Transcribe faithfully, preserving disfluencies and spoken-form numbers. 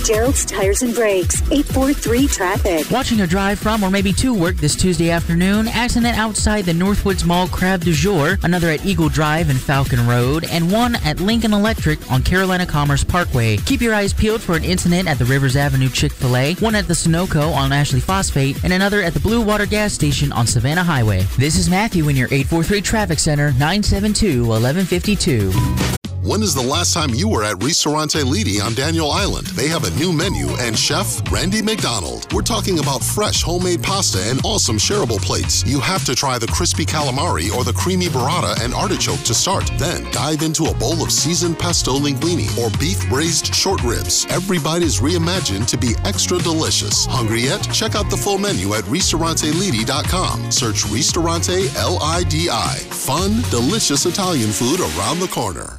Gerald's Tires and Brakes, eight four three traffic. Watching a drive from or maybe to work this Tuesday afternoon, accident outside the Northwoods Mall Crab du Jour, another at Eagle Drive and Falcon Road, and one at Lincoln Electric on Carolina Commerce Parkway. Keep your eyes peeled for an incident at the Rivers Avenue Chick-fil-A, one at the Sunoco on Ashley Phosphate, and another at the Blue Water Gas Station on Savannah Highway. This is Matthew in your eight four three Traffic Center, nine seven two, one one five two. When is the last time you were at Ristorante Lidi on Daniel Island? They have a new menu and chef, Randy McDonald. We're talking about fresh homemade pasta and awesome shareable plates. You have to try the crispy calamari or the creamy burrata and artichoke to start. Then dive into a bowl of seasoned pesto linguine or beef braised short ribs. Every bite is reimagined to be extra delicious. Hungry yet? Check out the full menu at ristorante lidi dot com. Search Ristorante L I D I. Fun, delicious Italian food around the corner.